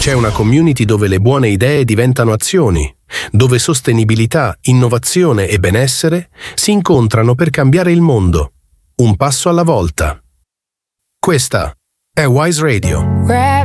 C'è una community dove le buone idee diventano azioni, dove sostenibilità, innovazione e benessere si incontrano per cambiare il mondo, un passo alla volta. Questa è Wise Radio.